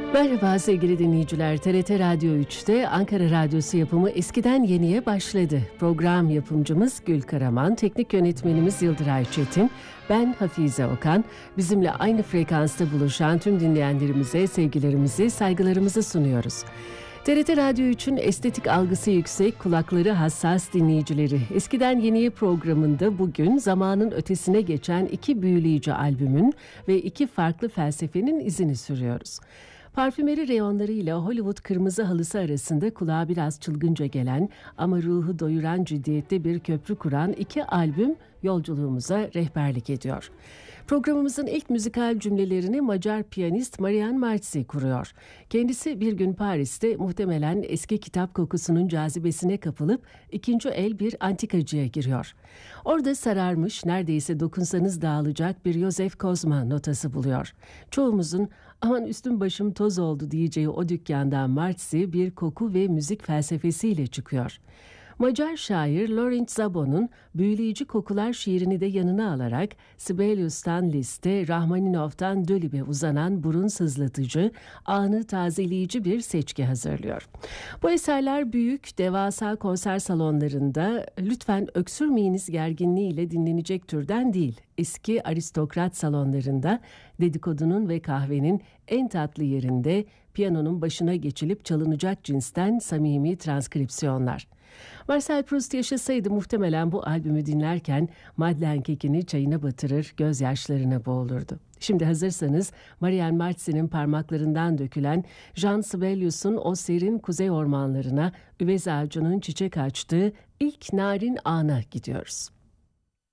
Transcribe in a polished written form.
Merhaba sevgili dinleyiciler. TRT Radyo 3'te Ankara Radyosu yapımı Eskiden Yeniye başladı. Program yapımcımız Gül Karaman, teknik yönetmenimiz Yıldıray Çetin, ben Hafize Okan. Bizimle aynı frekansta buluşan tüm dinleyenlerimize sevgilerimizi, saygılarımızı sunuyoruz. TRT Radyo 3'ün estetik algısı yüksek, kulakları hassas dinleyicileri. Eskiden Yeniye programında bugün zamanın ötesine geçen iki büyüleyici albümün ve iki farklı felsefenin izini sürüyoruz. Parfümeri reyonlarıyla Hollywood kırmızı halısı arasında kulağa biraz çılgınca gelen ama ruhu doyuran ciddiyette bir köprü kuran iki albüm yolculuğumuza rehberlik ediyor. Programımızın ilk müzikal cümlelerini Macar piyanist Marian Marci kuruyor. Kendisi bir gün Paris'te muhtemelen eski kitap kokusunun cazibesine kapılıp ikinci el bir antikacıya giriyor. Orada sararmış, neredeyse dokunsanız dağılacak bir Joseph Kozma notası buluyor. Çoğumuzun aman üstüm başım toz oldu diyeceği o dükkandan Marci bir koku ve müzik felsefesiyle çıkıyor. Macar şair Laurent Zabon'un Büyüleyici Kokular şiirini de yanına alarak Sibelius'tan Liszt'e, Rahmaninov'tan Dölib'e uzanan burun sızlatıcı, anı tazeleyici bir seçki hazırlıyor. Bu eserler büyük, devasa konser salonlarında lütfen öksürmeyiniz gerginliğiyle dinlenecek türden değil. Eski aristokrat salonlarında dedikodunun ve kahvenin en tatlı yerinde piyanonun başına geçilip çalınacak cinsten samimi transkripsiyonlar. Marcel Proust yaşasaydı muhtemelen bu albümü dinlerken Madeleine kekini çayına batırır, gözyaşlarına boğulurdu. Şimdi hazırsanız Marian Marci'nin parmaklarından dökülen Jean Sibelius'un o serin kuzey ormanlarına üvez ağacının çiçek açtığı ilk narin ana gidiyoruz.